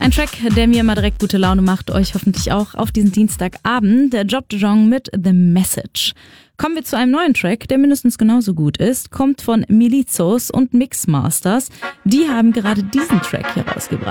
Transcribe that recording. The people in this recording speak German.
Ein Track, der mir immer direkt gute Laune macht, euch hoffentlich auch auf diesen Dienstagabend. Der Job de Jong mit The Message. Kommen wir zu einem neuen Track, der mindestens genauso gut ist. Kommt von Milizos und Mixmasters. Die haben gerade diesen Track hier rausgebracht.